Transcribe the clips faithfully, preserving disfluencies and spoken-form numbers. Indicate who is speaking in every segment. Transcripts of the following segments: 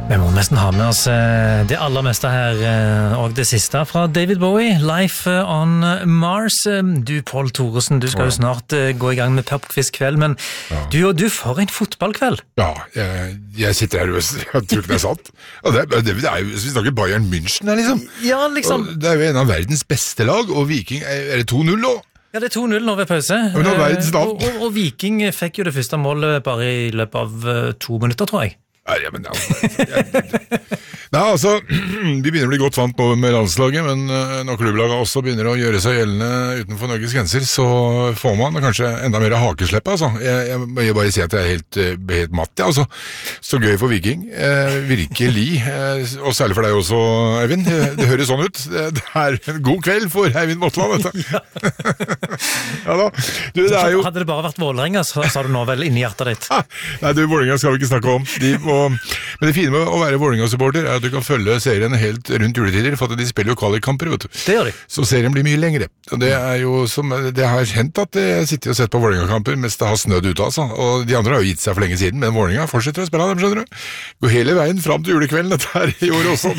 Speaker 1: Vi må nesten ha med oss det aller meste her, og det siste fra David Bowie, Life on Mars. Du, Paul Thoresen, du skal jo snart gå i gang med pubquiz-kveld, men ja. du og du får en fotballkveld.
Speaker 2: Ja, jeg, jeg sitter her og jeg tror ikke det er sant. Og det, det, det er jo, vi snakker Bayern München her, liksom.
Speaker 1: Ja, liksom.
Speaker 2: Og det er jo en av verdens beste lag, og Viking, er det to null nå?
Speaker 1: Ja, det er to null nå ved pause.
Speaker 2: Men nå verdens navn.
Speaker 1: Og, og, og Viking fikk jo det første målet bare i løpet av to minutter, tror jeg.
Speaker 2: Ja, men ja, Nei, altså, vi begynner å bli godt vant nå med landslaget, men når klubblaget også begynner å gjøre seg gjeldende utenfor Norges grenser, så får man kanskje enda mer hakeslepp, altså. Jeg, jeg må bare si at jeg er helt, helt matt, ja, altså. Så gøy for Viking, eh, virkelig, eh, og særlig for deg også, Eivind. Det, det høres sånn ut. Det, det er en god kveld for Eivind Motland, vet du. Ja da. Du, det er jo...
Speaker 1: Hadde det bare vært Vålerenga, så sa du nå vel inni hjertet ditt.
Speaker 2: Nei, du, Vålerenga skal vi ikke snakke om. De må... Men det fine med å være Vålerenga-supporter er at du kan følge serien helt rundt juletider, for at de spiller jo kvalikkamper, vet du.
Speaker 1: Det gjør de.
Speaker 2: Så serien blir mye lengre. Og det er jo som, det har hendt at jeg sitter og sett på Vålerenga-kamper mens det har snødd ut, altså. Og de andre har jo gitt seg for lenge siden, men Vålerenga fortsetter å spille av dem, skjønner du. Går hele veien fram til julekvelden, dette her i år også.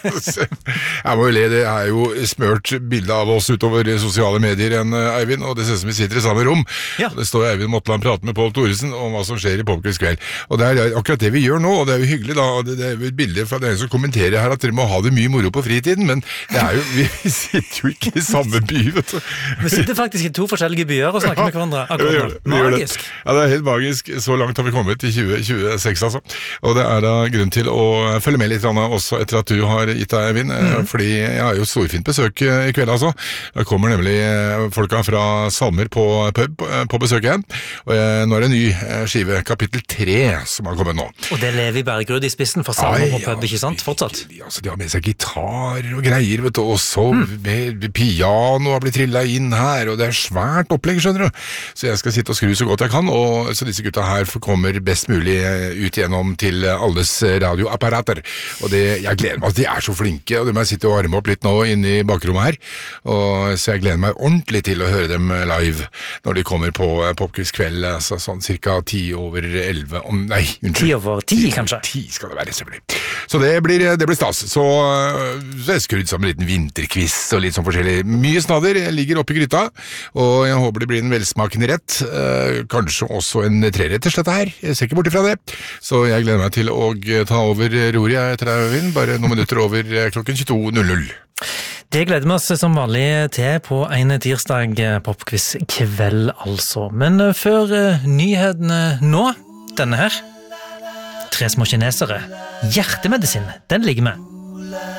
Speaker 2: Jeg må jo le, det er jo smørt bilde av oss utover sosiale medier enn Eivind, og det ser ut som vi sitter i samme rom. Ja. Og det står Eivind Motland prater med Paul Thoresen om hva som skjer i Popquiz kveld. Og det er akkurat det vi gjør nå, og det er jo hyggelig da, og det er jo et bilde fra dere som kommenterer her at dere må ha det mye moro på fritiden, men det er jo, vi sitter jo ikke i samme by, vet du.
Speaker 1: Vi sitter faktisk i to forskjellige byer og snakker ja, med hverandre akkurat nå. Magisk.
Speaker 2: Ja, det er helt magisk. Så langt har vi kommet i tjue tjueseks, altså. Og det er da grunn til å følge med litt også etter at du har gitt deg, Eivind, mm. fordi jeg har jo storfint besøk i kveld, altså. Det kommer nemlig folka fra Salmer på pub på besøk igjen, og nå er det en ny skive, kapittel tre, som har kommet nå.
Speaker 1: Og det lever i Bergerud i spissen for Salmer på pub, ikke sant? Fortsatt?
Speaker 2: Altså, de har med seg gitar og greier, vet du, og så mm. piano har blitt trillet inn her, og det er svært opplegg, skjønner du. Så jeg skal sitte og skru så godt jeg kan, og så disse gutta her kommer best mulig ut gjennom til alles radioapparater. Og det, jeg gleder meg, de er så flinke, og de må sitte og varme opp litt nå inne i bakrommet her, og så jeg gleder meg ordentlig til å høre dem live når de kommer på Popquiz kveld, altså sånn cirka ti over elleve, om, nei, unnskyld.
Speaker 1: Ti over ti, kanskje?
Speaker 2: Ti skal det være, selvfølgelig. Så det blir, det blir stas. Så, så jeg skrudd sammen en liten vinterquiz og litt sånn forskjellig. Mye snadder ligger oppe i gryta, og jeg håper det blir en velsmakende rett. Eh, kanskje også en treretters dette her. Jeg ser ikke bort ifra det. Så jeg gleder meg til å ta over roret etter deg, Øyvind, bare noen minutter over klokken tjueto null null.
Speaker 1: Det gleder vi oss som vanlig til på en tirsdag Popquiz kveld, altså. Men før nyhetene nå, denne her, Tre små kinesere, hjertemedisin, den ligger med.